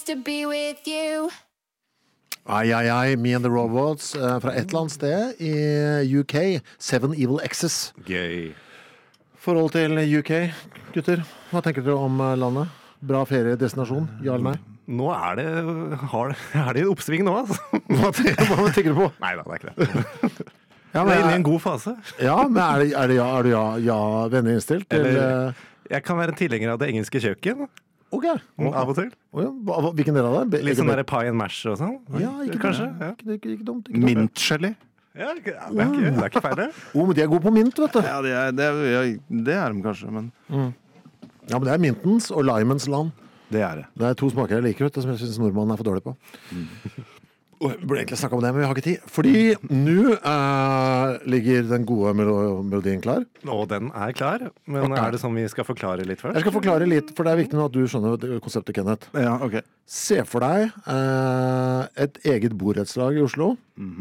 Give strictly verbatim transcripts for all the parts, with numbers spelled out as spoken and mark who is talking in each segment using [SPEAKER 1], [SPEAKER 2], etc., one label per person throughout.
[SPEAKER 1] just to be with you.
[SPEAKER 2] Ai, ai, ai, Me and the Robots eh, fra et eller annet sted i U K. Seven Evil Exes.
[SPEAKER 3] Gøy.
[SPEAKER 2] Forhold til U K, gutter. Hva tenker dere om eh, landet? Bra feriedestinasjon, ja eller nei?
[SPEAKER 3] Nå er det, har, er det en oppsving nå, altså.
[SPEAKER 2] Hva tenker, hva tenker du på?
[SPEAKER 3] Neida, det er ikke det.
[SPEAKER 2] Ja,
[SPEAKER 3] Det
[SPEAKER 2] men,
[SPEAKER 3] er inne i
[SPEAKER 2] er,
[SPEAKER 3] en god fase.
[SPEAKER 2] ja, men er det, er det ja, er det ja, ja vennlig innstilt? Til,
[SPEAKER 3] Eller-
[SPEAKER 2] eh,
[SPEAKER 3] Jeg kan være en tilhenger av det engelske kjøkken,
[SPEAKER 2] ok.
[SPEAKER 3] av og til.
[SPEAKER 2] Å ja, hva- hva- Hvilken del av det? Be-
[SPEAKER 3] Litt sånn
[SPEAKER 2] be-
[SPEAKER 3] der pie and mash og sånn.
[SPEAKER 2] Ja, ikke
[SPEAKER 3] Kanskje,
[SPEAKER 2] dumt.
[SPEAKER 3] ja.
[SPEAKER 2] Ikke, ikke, ikke dumt. Ikke dumt.
[SPEAKER 4] Mintgelé.
[SPEAKER 3] Ja, det er ikke, det er ikke feil det.
[SPEAKER 2] Oh, men de er gode på mint, vet du.
[SPEAKER 4] Ja, det er, det, er, ja, det er de kanskje, men
[SPEAKER 2] Ja, men det er mintens og limens land.
[SPEAKER 4] det er det.
[SPEAKER 2] Det er to smaker jeg liker, vet du, som jeg synes nordmannen er for dårlig på. Og jeg burde egentlig snakke om det, men vi har ikke tid. Fordi nå eh, ligger den gode melo- melodien klar.
[SPEAKER 3] Og den er klar, men
[SPEAKER 2] Ok.
[SPEAKER 3] er det sånn vi skal forklare litt først?
[SPEAKER 2] Jeg skal forklare litt, for det er viktig nå at du skjønner det konseptet, Kenneth.
[SPEAKER 4] Ja, ok.
[SPEAKER 2] Se for deg eh, et eget borettslag i Oslo.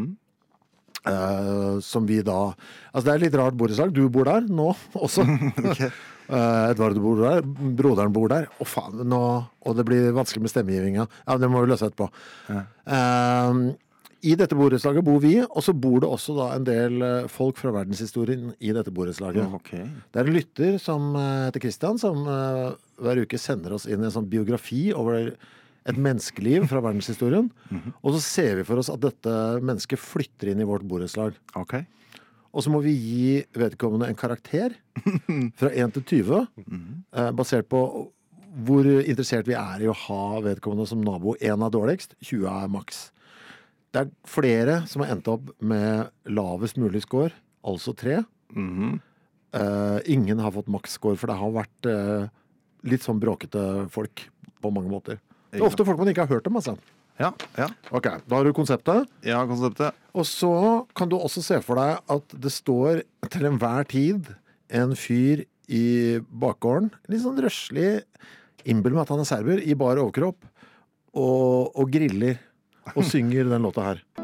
[SPEAKER 2] Eh, som vi da Altså det er et litt rart borettslag. Du bor der nå også. Eh, Edvard bor der, broderen bor der. Å faen, nå, og det blir vanskelig med stemmegivinga. Ja, det må vi løse etterpå. Eh, I dette borettslaget bor vi, og så bor det også da en del eh, folk fra verdenshistorien i dette borettslaget.
[SPEAKER 4] Ok.
[SPEAKER 2] Det er en lytter som eh, heter Christian, som eh, hver uke sender oss inn en sånn biografi over et menneskeliv fra verdenshistorien. Og så ser vi for oss at dette mennesket flytter inn i vårt borettslag.
[SPEAKER 4] Ok.
[SPEAKER 2] Og så må vi gi vedkommende en karakter fra én til tyve, eh, basert på hvor interessert vi er i å ha vedkommende som nabo. én er dårligst, tjue er maks. Det er flere som har endt opp med lavest mulig score, altså tre. Eh, ingen har fått maks-score, for det har vært eh, litt sånn bråkete folk på mange måter. Det er ofte folk man ikke har hørt om, altså.
[SPEAKER 4] Ja, ja.
[SPEAKER 2] Ok, da har du konseptet.
[SPEAKER 4] Ja, konseptet.
[SPEAKER 2] Og så kan du også se for deg at det står til enhver tid en fyr i bakgården, litt sånn røslig, innbill med at han er serber, i bar overkropp, og, og griller, og synger den låta her.